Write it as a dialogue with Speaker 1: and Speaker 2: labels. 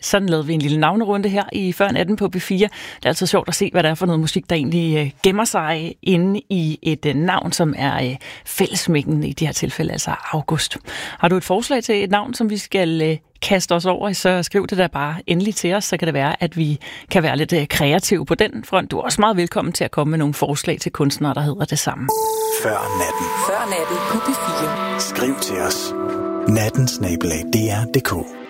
Speaker 1: Sådan lavede vi en lille navnerunde her i Før Natten på P4. Det er altid sjovt at se, hvad der er for noget musik, der egentlig gemmer sig inde i et navn, som er fællesmængden i de her tilfælde, altså August. Har du et forslag til et navn, som vi skal kaste os over, så skriv det da bare endelig til os, så kan det være, at vi kan være lidt kreative på den front. Du er også meget velkommen til at komme med nogle forslag til kunstnere, der hedder det samme.
Speaker 2: Før natten.
Speaker 3: Før Natten på P4.
Speaker 2: Skriv til os. natten@dr.dk